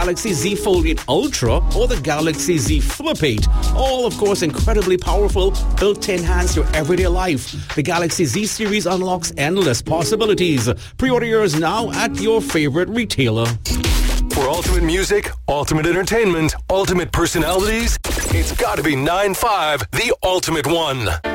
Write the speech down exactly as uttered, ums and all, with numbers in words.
Galaxy Z Fold eight Ultra or the Galaxy Z Flip eight. All, of course, incredibly powerful, built to enhance your everyday life. The Galaxy Z series unlocks endless possibilities. Pre-order yours now at your favorite retailer. For ultimate music, ultimate entertainment, ultimate personalities, it's got to be nine five, the ultimate one.